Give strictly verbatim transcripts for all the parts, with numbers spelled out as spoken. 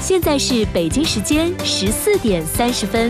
现在是北京时间十四点三十分。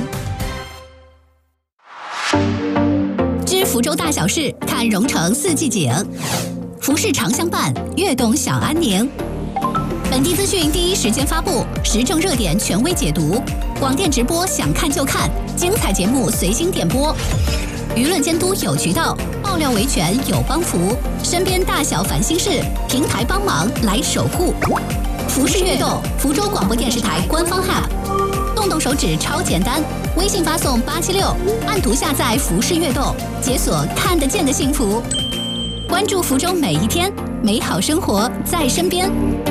知福州大小事，看蓉城四季景。服饰常相伴，悦动享安宁。本地资讯第一时间发布，时政热点权威解读，广电直播想看就看，精彩节目随心点播。舆论监督有渠道，爆料维权有帮扶，身边大小烦心事，平台帮忙来守护。服饰悦动，福州广播电视台官方 App， 动动手指超简单，微信发送八七六，按图下载服饰悦动，解锁看得见的幸福。关注福州每一天，美好生活在身边。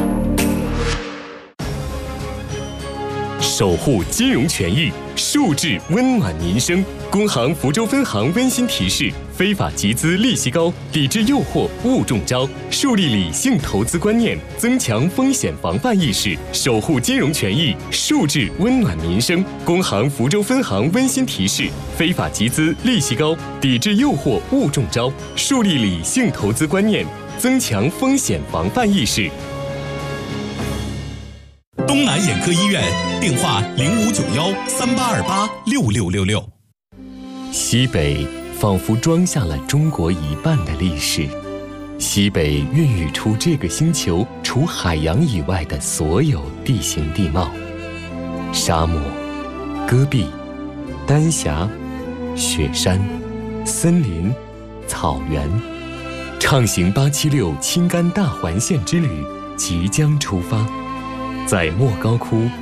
守护金融权益，树质温暖民生。工行福州分行温馨提示：非法集资利息高，抵制诱惑勿中招。树立理性投资观念，增强风险防范意识，守护金融权益，树质温暖民生。工行福州分行温馨提示：非法集资利息高，抵制诱惑勿中招。树立理性投资观念，增强风险防范意识。 东南眼科医院电话零五九幺三八二八六六六六。 西北仿佛装下了中国一半的历史，西北孕育出这个星球除海洋以外的所有地形地貌：沙漠、戈壁、丹霞、雪山、森林、草原。畅行八七六青甘大环线之旅即将出发。在莫高窟